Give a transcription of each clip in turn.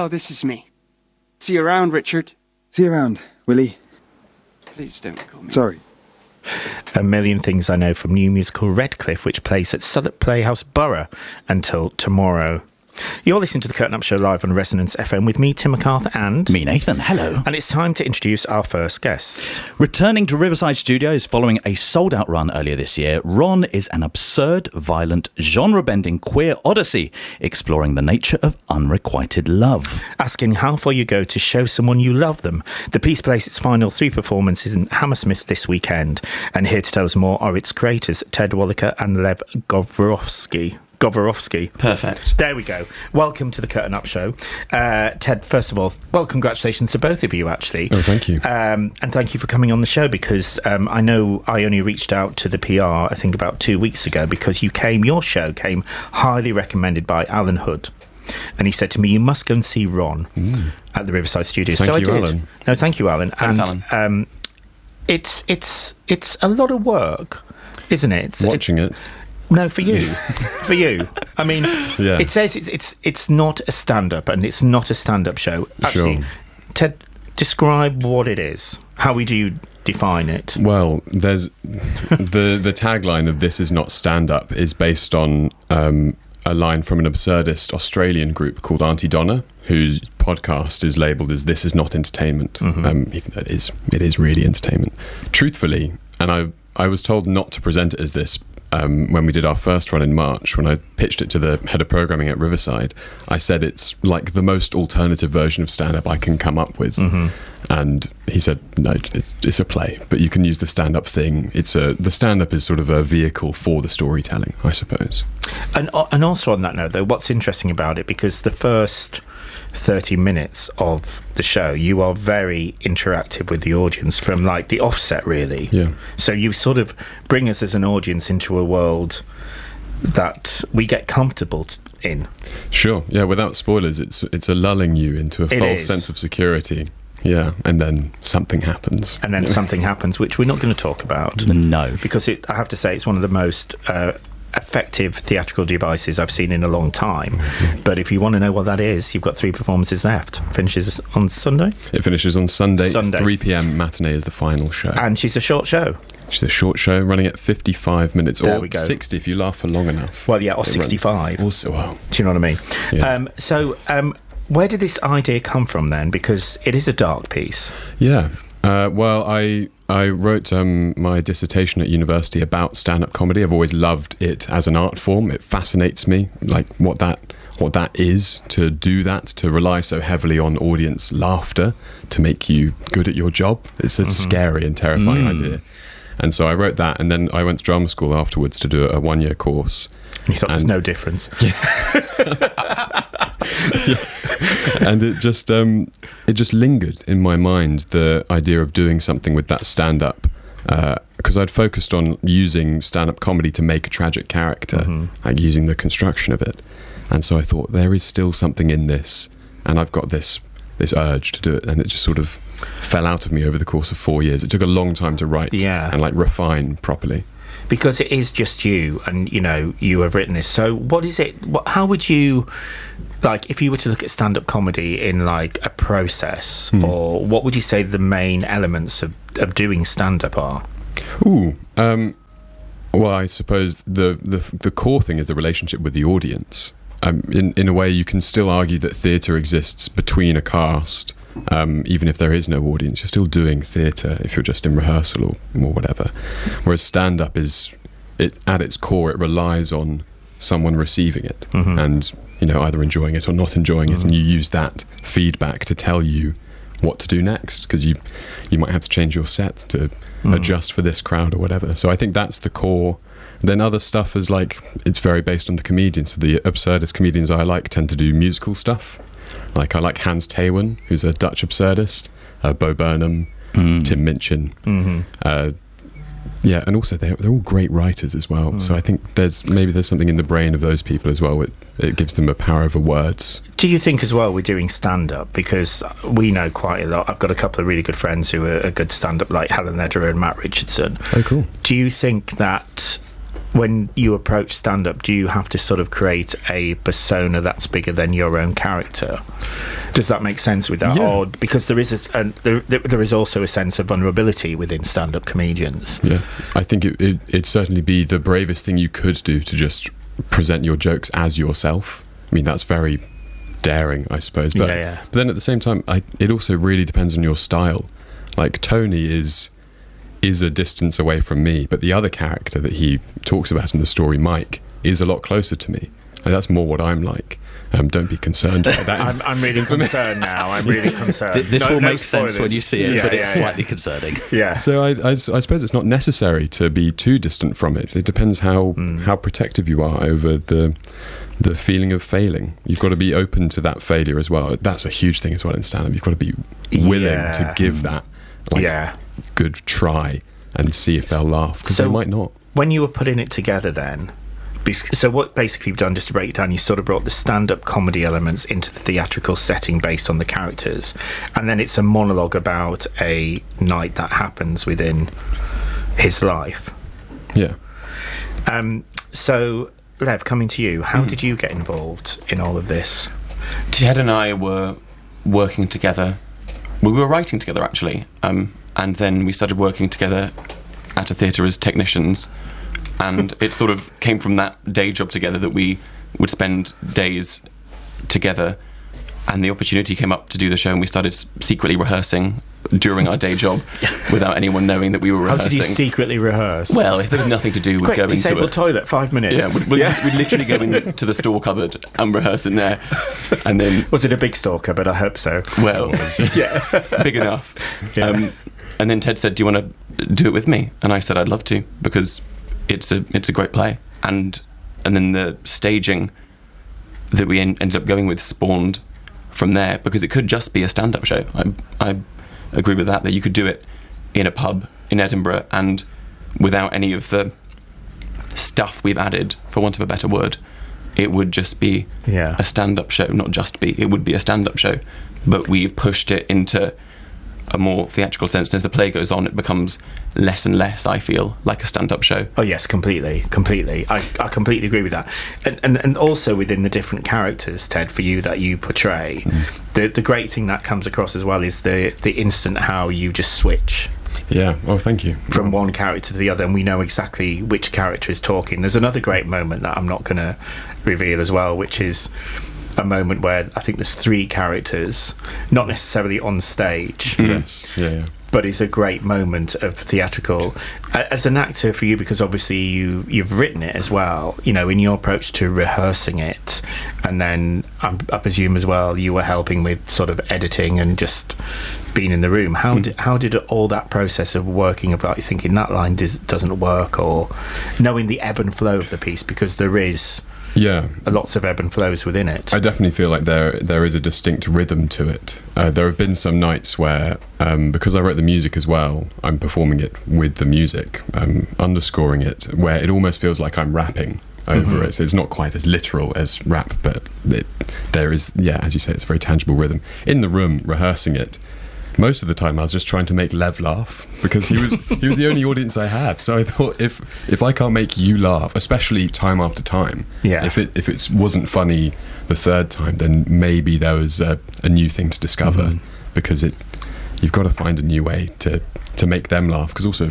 Oh, this is me. See you around, Richard. See you around, Willie. Please don't call me. Sorry. A Million Things I Know from new musical Redcliffe, which plays at Southwark Playhouse Borough until tomorrow. You're listening to The Curtain Up Show live on Resonance FM with me, Tim MacArthur, and... me, Nathan. Hello. And it's time to introduce our first guest. Returning to Riverside Studios following a sold-out run earlier this year, Ron is an absurd, violent, genre-bending queer odyssey exploring the nature of unrequited love. Asking how far you go to show someone you love them. The piece plays its final 3 performances in Hammersmith this weekend. And here to tell us more are its creators, Ted Wallaker and Lev Govorovsky. Perfect. There we go. Welcome to the Curtain Up Show. Ted, first of all, well, congratulations to both of you, actually. Oh, thank you. And thank you for coming on the show, because I know I only reached out to the PR, I think, about 2 weeks ago, because your show came highly recommended by Alan Hood. And he said to me, you must go and see Ron at the Riverside Studios. Thank so you, I did. Alan. No, thank you, Alan. Thanks, and, Alan. It's a lot of work, isn't it? Watching it. No, for you. For you. I mean, Yeah. it says it's not a stand-up, and it's not a stand-up show. Actually, Sure. Ted, describe what it is. How would you define it? Well, there's the tagline of "This is not stand-up" is based on a line from an absurdist Australian group called Auntie Donna, whose podcast is labelled as "This is not entertainment," even though it is really entertainment. Truthfully, and I was told not to present it as this. When we did our first run in March, when I pitched it to the head of programming at Riverside, I said it's like the most alternative version of stand-up I can come up with. And he said, no, it's a play, but you can use the stand-up thing. The stand-up is sort of a vehicle for the storytelling, I suppose. And also on that note, though, what's interesting about it, because the first 30 minutes of the show, you are very interactive with the audience from like the offset, really. Yeah. So you sort of bring us as an audience into a world that we get comfortable in. Sure. Yeah. Without spoilers, it's a lulling you into a false sense of security. Yeah. And then something happens. And then something happens, which we're not going to talk about. No. Because I have to say, it's one of the most effective theatrical devices I've seen in a long time. But if you want to know what that is, you've got 3 performances left. Finishes on Sunday? It finishes on Sunday. 3 p.m. matinee is the final show. And she's a short show. She's a short show running at 55 minutes, There or we go. 60 if you laugh for long enough. Well, yeah, or 65. Also, well, Do you know what I mean? Yeah. So where did this idea come from then? Because it is a dark piece. yeah. Well, I wrote my dissertation at university about stand-up comedy. I've always loved it as an art form. It fascinates me, like what that is, to do that, to rely so heavily on audience laughter to make you good at your job. It's a scary and terrifying idea. And so I wrote that, and then I went to drama school afterwards to do a 1-year course. And you thought there's no difference. And it just lingered in my mind, the idea of doing something with that stand-up, because I'd focused on using stand-up comedy to make a tragic character, like using the construction of it. And so I thought, there is still something in this, and I've got this urge to do it, and it just sort of fell out of me over the course of 4 years. It took a long time to write and like refine properly. Because it is just you, and you have written this. So what is it? How would you, like, if you were to look at stand-up comedy in like a process, or what would you say the main elements of doing stand-up are? Well, I suppose the core thing is the relationship with the audience. In a way, you can still argue that theatre exists between a cast, even if there is no audience. You're still doing theatre if you're just in rehearsal or whatever. Whereas stand-up at its core, it relies on someone receiving it and either enjoying it or not enjoying it, and you use that feedback to tell you what to do next, because you might have to change your set to adjust for this crowd or whatever. So I think that's the core. Then other stuff is like, it's very based on the comedians. So the absurdist comedians I like tend to do musical stuff. Like I like Hans Theeuwen, who's a Dutch absurdist, Bo Burnham, Tim Minchin. And also they're all great writers as well. So I think there's something in the brain of those people as well. It gives them a power over words. Do you think as well we're doing stand-up? Because we know quite a lot. I've got a couple of really good friends who are good stand-up, like Helen Lederer and Matt Richardson. Oh, cool. Do you think that when you approach stand-up, do you have to sort of create a persona that's bigger than your own character? Does that make sense with that? Yeah. Or because there is also a sense of vulnerability within stand-up comedians. Yeah, I think it'd certainly be the bravest thing you could do to just present your jokes as yourself. I mean, that's very daring, I suppose. But, but then at the same time, it also really depends on your style. Like, Tony is a distance away from me, but the other character that he talks about in the story, Mike, is a lot closer to me. And that's more what I'm like. Don't be concerned about that. I'm really concerned now. I'm really concerned. This will make sense when you see it, but it's slightly concerning. Yeah. So I suppose it's not necessary to be too distant from it. It depends how protective you are over the feeling of failing. You've got to be open to that failure as well. That's a huge thing as well in stand-up. You've got to be willing to give that good try and see if they'll laugh, because they might not. When you were putting it together then, so what basically you've done, just to break it down, you sort of brought the stand-up comedy elements into the theatrical setting based on the characters, and then it's a monologue about a night that happens within his life. Yeah. So, Lev, coming to you, how did you get involved in all of this? Ted and I were working together. We were writing together, actually, and then we started working together at a theatre as technicians, and it sort of came from that day job together that we would spend days together, and the opportunity came up to do the show, and we started secretly rehearsing during our day job without anyone knowing that we were rehearsing. How did you secretly rehearse? Well, if there was nothing to do, we'd go into disabled toilet, 5 minutes. Yeah, we'd literally go into the store cupboard and rehearse in there, and then... Was it a big store cupboard? I hope so. Well, big enough. Yeah. And then Ted said, "Do you want to do it with me?" And I said, "I'd love to, because it's a great play." And then the staging that we ended up going with spawned from there, because it could just be a stand-up show. I agree with that you could do it in a pub in Edinburgh, and without any of the stuff we've added, for want of a better word, it would just be a stand-up show. Not just be, it would be a stand-up show, but we've pushed it into a more theatrical sense, and as the play goes on, it becomes less and less, I feel, like a stand-up show. Oh yes, completely. I completely agree with that. And also within the different characters, Ted, for you that you portray, the great thing that comes across as well is the instant how you just switch. Yeah, oh, thank you. From one character to the other, and we know exactly which character is talking. There's another great moment that I'm not going to reveal as well, which is a moment where I think there's 3 characters, not necessarily on stage. Yes, yeah. But it's a great moment of theatrical. As an actor for you, because obviously you've written it as well, you know, in your approach to rehearsing it, and then I presume as well you were helping with sort of editing and just being in the room. How did all that process of working about thinking that line doesn't work, or knowing the ebb and flow of the piece, because there is lots of ebb and flows within it. I definitely feel like there is a distinct rhythm to it. There have been some nights where, because I wrote the music as well, I'm performing it with the music, underscoring it, where it almost feels like I'm rapping over it. It's not quite as literal as rap, but there is, as you say, it's a very tangible rhythm. In the room, rehearsing it, most of the time I was just trying to make Lev laugh, because he was the only audience I had. So I thought, if I can't make you laugh, especially time after time, if it wasn't funny the third time, then maybe there was a new thing to discover, because you've got to find a new way to make them laugh. Because also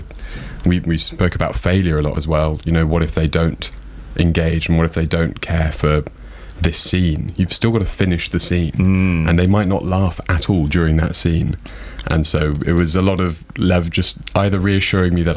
we spoke about failure a lot as well. You know, what if they don't engage, and what if they don't care for this scene? You've still got to finish the scene, and they might not laugh at all during that scene. And so it was a lot of Lev just either reassuring me that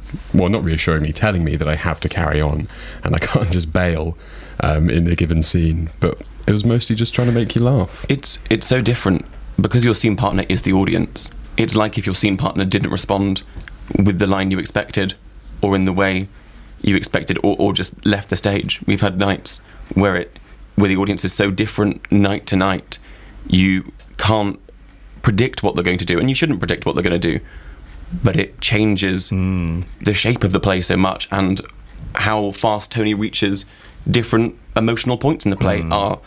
not reassuring me, telling me that I have to carry on and I can't just bail in a given scene, but it was mostly just trying to make you laugh. It's so different, because your scene partner is the audience. It's like if your scene partner didn't respond with the line you expected, or in the way you expected, or just left the stage. We've had nights where the audience is so different night to night, you can't predict what they're going to do, and you shouldn't predict what they're going to do, but it changes the shape of the play so much, and how fast Tony reaches different emotional points in the play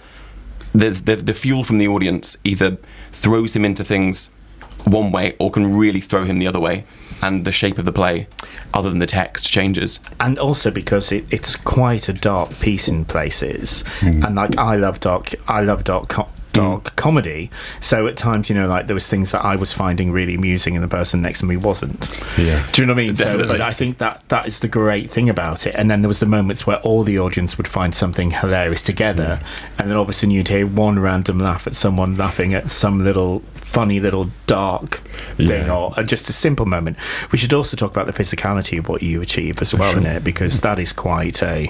there's the fuel from the audience either throws him into things one way or can really throw him the other way. and the shape of the play, other than the text, changes. And also because it's quite a dark piece in places, and like I love dark comedy. So at times, like there was things that I was finding really amusing, and the person next to me wasn't. Yeah. Do you know what I mean? Definitely. So, but I think that is the great thing about it. And then there was the moments where all the audience would find something hilarious together, and then all of a sudden you'd hear one random laugh at someone laughing at some little funny little dark thing, or just a simple moment. We should also talk about the physicality of what you achieve as well in it, because that is quite a,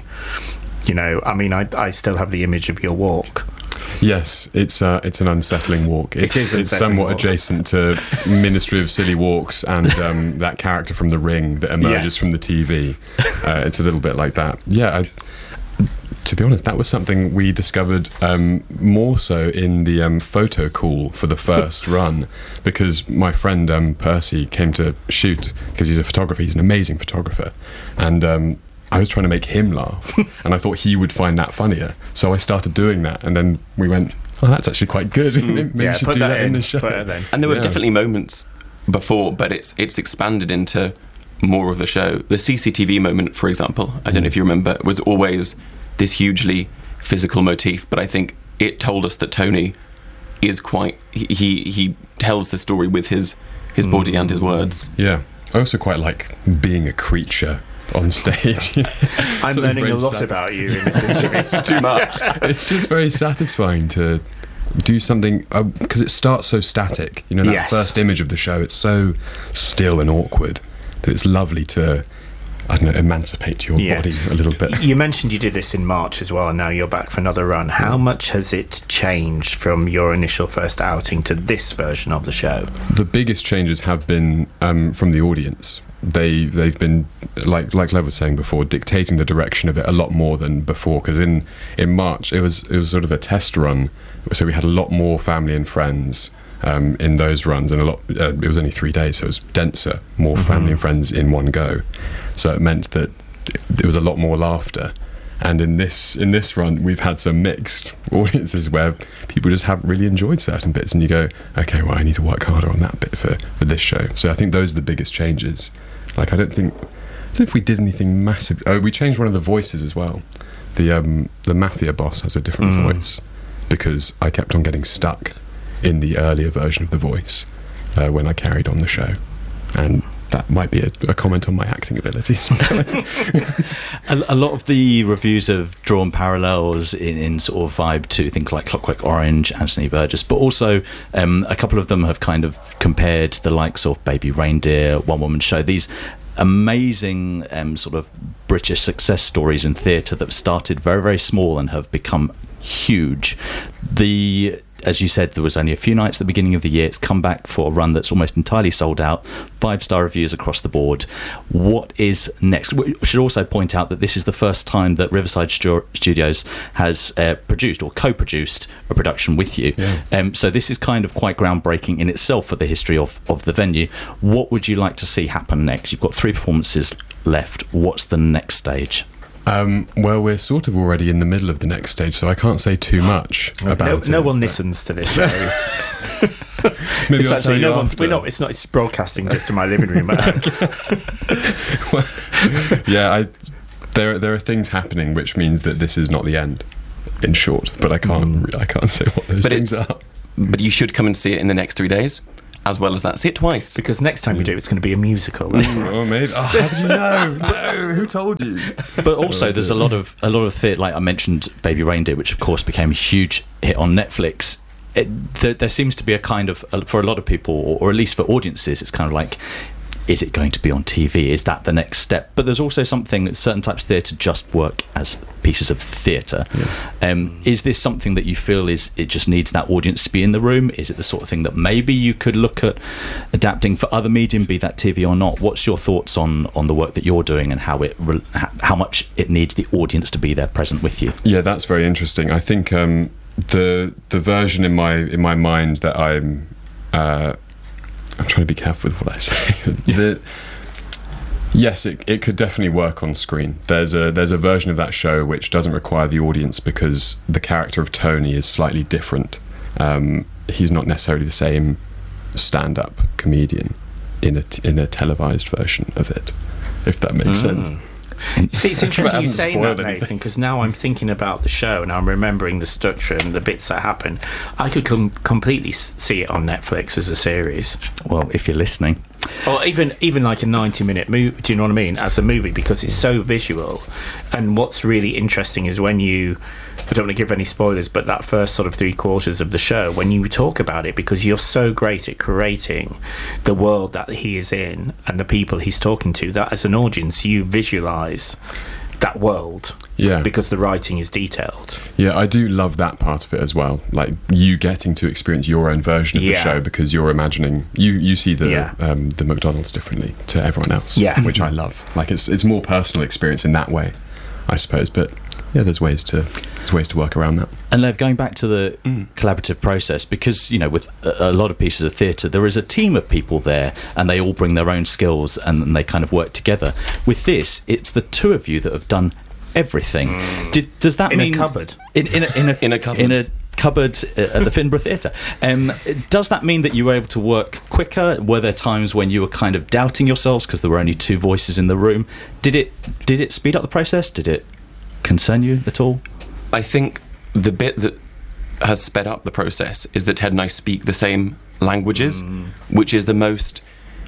I still have the image of your walk. Yes, it's an unsettling walk. It is It's unsettling somewhat walk. adjacent to Ministry of Silly Walks and that character from The Ring that emerges Yes. from the TV. It's a little bit like that. Yeah, to be honest, that was something we discovered more so in the photo call for the first run, because my friend Percy came to shoot because he's a photographer. He's an amazing photographer, and I was trying to make him laugh, and I thought he would find that funnier. So I started doing that, and then we went, "Oh, that's actually quite good. Maybe we should put do that in the Put show." it in. And there were Yeah. definitely moments before, but it's expanded into more of the show. The CCTV moment, for example, I don't know if you remember, was always this hugely physical motif, but I think it told us that Tony is quite... He tells the story with his body and his words. Yeah, I also quite like being a creature on stage. I'm Something learning very a lot satis- about you in this interview. It's too much. It's just very satisfying to do something, because it starts so static. That Yes. first image of the show, it's so still and awkward that it's lovely to, I don't know, emancipate your Yeah. body a little bit. You mentioned you did this in March as well, and now you're back for another run. How much has it changed from your initial first outing to this version of the show? The biggest changes have been from the audience. They've been, like Lev was saying before, dictating the direction of it a lot more than before. Because in March it was sort of a test run, so we had a lot more family and friends in those runs, and it was only 3 days, so it was denser, more family and friends in one go. So it meant that there was a lot more laughter. And in this run, we've had some mixed audiences where people just haven't really enjoyed certain bits, and you go, okay, well, I need to work harder on that bit for this show. So I think those are the biggest changes. Like, I don't know if we did anything massive. Oh, we changed one of the voices as well. The mafia boss has a different voice, because I kept on getting stuck in the earlier version of the voice when I carried on the show, and that might be a comment on my acting abilities. A lot of the reviews have drawn parallels in sort of vibe to things like Clockwork Orange, Anthony Burgess, but also a couple of them have kind of compared the likes of Baby Reindeer, One Woman Show, these amazing sort of British success stories in theatre that started very, very small and have become huge. As you said, there was only a few nights at the beginning of the year. It's come back for a run that's almost entirely sold out. 5-star reviews across the board. What is next? We should also point out that this is the first time that Riverside Studios has produced or co-produced a production with you. Yeah. So this is kind of quite groundbreaking in itself for the history of the venue. What would you like to see happen next? You've got 3 performances left. What's the next stage? Well, we're sort of already in the middle of the next stage, so I can't say too much about it. No one listens to this show. Maybe It's I'll actually tell you no one. after. We're not. It's not. It's broadcasting just to my living room at home. Yeah, there are things happening which means that this is not the end. In short, but I can't say what those But things it's- are. But you should come and see it in the next 3 days, as well as that. See it twice. Because next time we do, it's going to be a musical. Oh, mate! Oh, how did you know? No, who told you? But also, there's a lot of theatre. Like I mentioned, Baby Reindeer, which of course became a huge hit on Netflix. There seems to be a kind of, for a lot of people, or at least for audiences, it's kind of like, is it going to be on TV? Is that the next step? But there's also something that certain types of theatre just work as pieces of theatre. Yeah. Is this something that you feel it just needs that audience to be in the room? Is it the sort of thing that maybe you could look at adapting for other medium, be that TV or not? What's your thoughts on the work that you're doing and how much it needs the audience to be there present with you? Yeah, that's very interesting. I think the version in my mind that I'm trying to be careful with what I say. Yes, it could definitely work on screen. There's a version of that show which doesn't require the audience because the character of Tony is slightly different. He's not necessarily the same stand-up comedian in a televised version of it, if that makes sense. See, it's interesting you hasn't saying that, spoiled anything. Nathan, because now I'm thinking about the show and I'm remembering the structure and the bits that happen. I could completely see it on Netflix as a series, Well, if you're listening. or even like a 90-minute movie. Do you know what I mean? As a movie, because it's so visual. And what's really interesting is when I don't want to give any spoilers, but that first sort of 3/4 of the show, when you talk about it, because you're so great at creating the world that he is in and the people he's talking to, that as an audience you visualize that world. Yeah. Because the writing is detailed. Yeah, I do love that part of it as well. Like you getting to experience your own version of the Yeah. show because you're imagining you see Yeah. the McDonald's differently to everyone else. Yeah. Which I love. Like it's more personal experience in that way, I suppose. But yeah, there's ways to work around that. And Lev, going back to the collaborative process, because with a lot of pieces of theatre, there is a team of people there, and they all bring their own skills, and they kind of work together. With this, it's the two of you that have done everything. Does that In a mean cupboard. In a cupboard. in a cupboard at the Finborough Theatre? Does that mean that you were able to work quicker? Were there times when you were kind of doubting yourselves because there were only two voices in the room? Did it speed up the process? Did it concern you at all? I think the bit that has sped up the process is that Ted and I speak the same languages, which is the most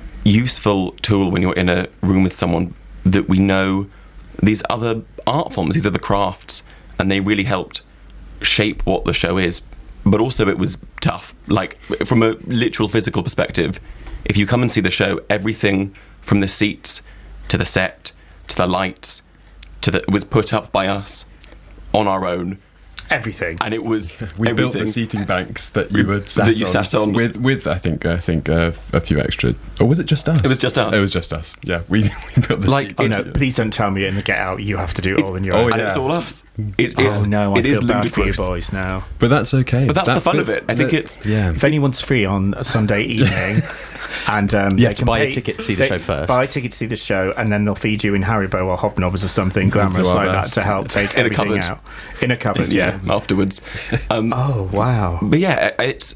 useful tool when you're in a room with someone, that we know these other art forms, these other crafts, and they really helped shape what the show is. But also it was tough. Like, from a literal physical perspective, if you come and see the show, everything from the seats to the set to the lights was put up by us on our own, Everything. and it was We built everything. the seating banks that you were sat on. with I think a few extra. Or was it just us? It was just us. It was just us. Yeah, we built the Like, seats. Oh no! Please don't tell me in the Get Out you have to do it all in your own. And yeah. it's all us. It's, Oh no! I it is feel bad for you ludicrous. boys now. But that's okay. But that's That the fun fit- of it. I think that- it's yeah. If anyone's free on a Sunday evening, and You have to buy a ticket to see the show first. Buy a ticket to see the show, and then they'll feed you in Haribo or Hobnobs or something glamorous our like best. that to help take In a everything cupboard. out in a cupboard. Yeah. afterwards. Oh wow! But yeah,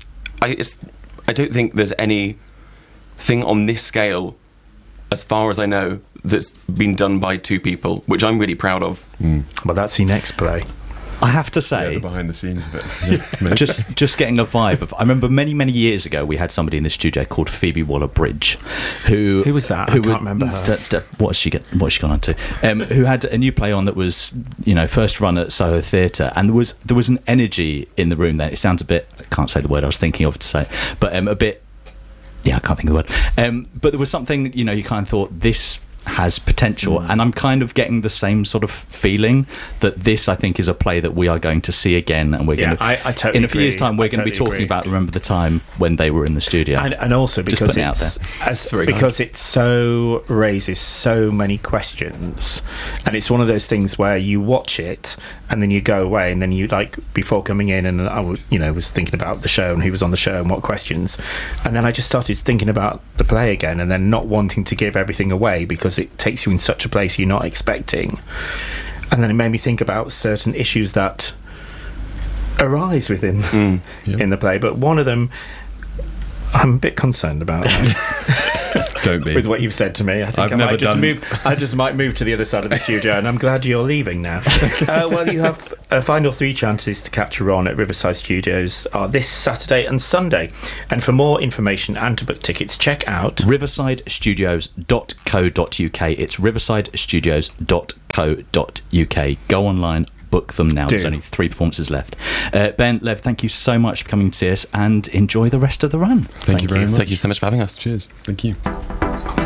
I don't think there's anything on this scale, as far as I know, that's been done by two people, which I'm really proud of. Well, that's your next play. I have to Yeah, say, the behind the scenes of it. Yeah, maybe. just getting a vibe of. I remember many years ago we had somebody in the studio called Phoebe Waller-Bridge, who Who was that? I can't remember her. What's she gone on to? Who had a new play on that was first run at Soho Theatre, and there was an energy in the room there. It sounds a bit, I can't say the word I was thinking of to say, but a bit. Yeah, I can't think of the word. But there was something you kind of thought this has potential, and I'm kind of getting the same sort of feeling that this, I think, is a play that we are going to see again, and we're Yeah, going to I totally in a few years' agree. time we're I going to be totally talking agree. about remember the time when they were in the studio. And also Just because putting it out it so raises so many questions, and it's one of those things where you watch it and then you go away, and then you, like, before coming in, and I was thinking about the show and who was on the show and what questions, and then I just started thinking about the play again, and then not wanting to give everything away because it takes you in such a place you're not expecting, and then it made me think about certain issues that arise within in the play, but one of them I'm a bit concerned about Don't be. with what you've said to me. I think I've never I just might move to the other side of the studio, and I'm glad you're leaving now. Well, you have a final 3 chances to capture Ron at Riverside Studios this Saturday and Sunday. And for more information and to book tickets, check out riversidestudios.co.uk. It's riversidestudios.co.uk. Go online, book them now. There's only 3 performances left. Ben, Lev, thank you so much for coming to see us, and enjoy the rest of the run. Thank you very much. Thank you so much for having us. Cheers. Thank you.